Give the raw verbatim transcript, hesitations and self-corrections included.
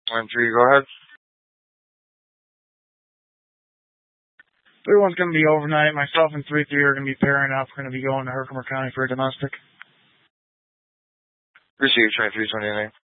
One three, go ahead. Three one's going to be overnight. Myself and three three are going to be pairing up. We're going to be going to Herkimer County for a domestic. Receive twenty-three twenty-nine.